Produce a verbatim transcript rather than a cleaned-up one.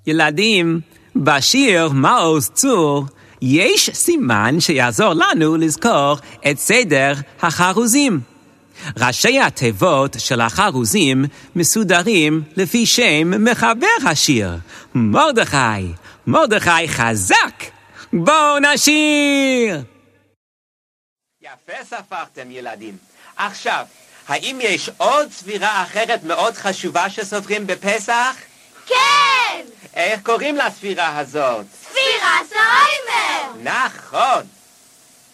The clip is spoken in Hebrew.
ילדים, בשיר מעוז צור יש סימן שיעזור לנו לזכור את סדר החרוזים. ראשי התיבות של החרוזים מסודרים לפי שם מחבר השיר, מרדכי. מרדכי חזק, בואו נשיר! יפה ספרתם ילדים. עכשיו, האם יש עוד ספירה אחרת מאוד חשובה שסופרים בפסח? כן! איך קוראים לספירה הזאת? ספירת העומר! נכון!